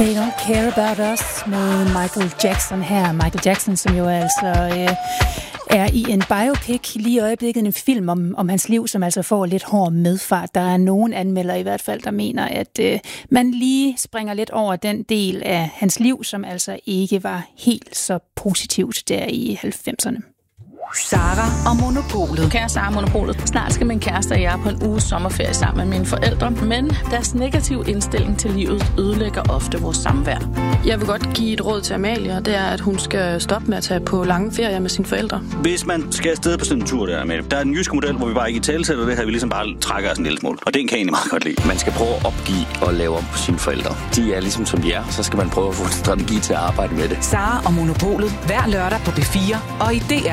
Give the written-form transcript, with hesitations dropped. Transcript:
They Don't Care About Us med Michael Jackson her. Michael Jackson, som jo altså er i en biopic lige i øjeblikket, en film om hans liv, som altså får lidt hård medfart. Der er nogen anmeldere i hvert fald, der mener, at man lige springer lidt over den del af hans liv, som altså ikke var helt så positivt der i 90'erne. Sara og Monopolet. Kære Sara Monopolet. Snart skal min kæreste og jeg på en uges sommerferie sammen med mine forældre, men deres negative indstilling til livet ødelægger ofte vores samvær. Jeg vil godt give et råd til Amalie, og det er, at hun skal stoppe med at tage på lange ferier med sine forældre. Hvis man skal afsted på sådan en tur der, Amalie, der er en jysk model, hvor vi bare ikke i talesætter det her, vi ligesom bare trækker os en lille smule. Og den kan jeg egentlig meget godt lide. Man skal prøve at opgive og lave om på sine forældre. De er ligesom som de er, så skal man prøve at få en strategi til at arbejde med det. Sara og Monopolet hver lørdag på B4 og i DR